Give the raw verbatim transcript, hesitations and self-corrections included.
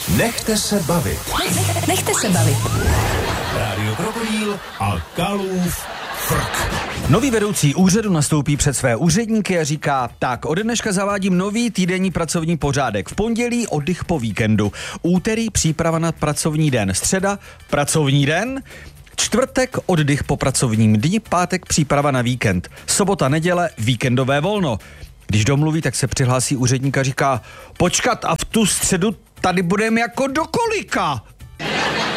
Nechte se bavit. Nechte se bavit. Rádio Krokodýl a Kalův frk. Nový vedoucí úřadu nastoupí před své úředníky a říká: tak, ode dneška zavádím nový týdenní pracovní pořádek. V pondělí oddych po víkendu, úterý příprava na pracovní den, středa pracovní den, čtvrtek oddych po pracovním dni, pátek příprava na víkend, sobota, neděle víkendové volno. Když domluví, tak se přihlásí úředník a říká: počkat, a v tu středu tady budeme jako do kolika?